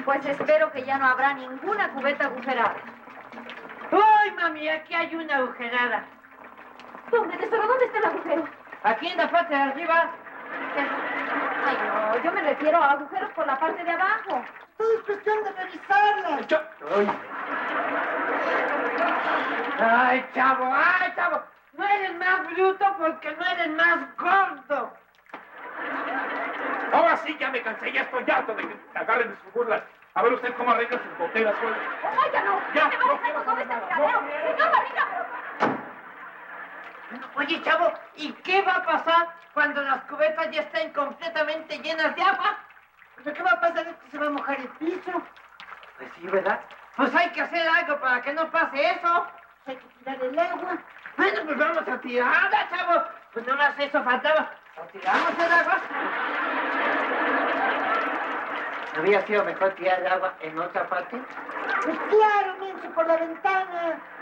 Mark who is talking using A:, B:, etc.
A: Pues espero que ya no habrá ninguna cubeta agujerada.
B: ¡Uy, mami! Aquí hay una agujerada.
A: ¿Dónde, tesoro? ¿Dónde está el agujero?
B: Aquí en la parte de arriba.
A: Ay, no, yo me refiero a agujeros por la parte de abajo.
B: Todo es cuestión de revisarla. ¡Ay, chavo! ¡Ay, chavo! No eres más bruto porque no eres más gordo.
C: Ahora sí, ya me cansé, ya estoy harto de que me agarren de sus burlas. A ver usted cómo arregla sus boteras, güey.
A: ¡Oiga, no!
C: Ya,
A: ¡Me va a dejar con todo este tiradero! ¡Señor Barriga!
B: Oye, chavo, ¿y qué va a pasar cuando las cubetas ya estén completamente llenas de agua? ¿Pero qué va a pasar? ¿Es que se va a mojar el piso? Pues sí, ¿verdad? Pues hay que hacer algo para que no pase eso. Hay que tirar el agua. Bueno, pues vamos a tirarla, chavo. Pues nomás eso faltaba. ¿O tiramos el agua? ¿No había sido mejor tirar el agua en otra parte? Pues claro, menso, por la ventana.